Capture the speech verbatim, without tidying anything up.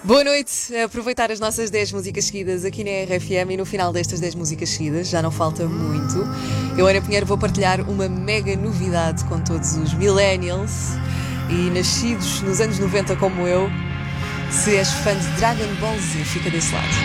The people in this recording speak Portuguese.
Boa noite, aproveitar as nossas dez músicas seguidas aqui na R F M e no final destas dez músicas seguidas, já não falta muito, eu, Ana Pinheiro, vou partilhar uma mega novidade com todos os millennials e nascidos nos anos noventa como eu. Se és fã de Dragon Ball Z, fica desse lado.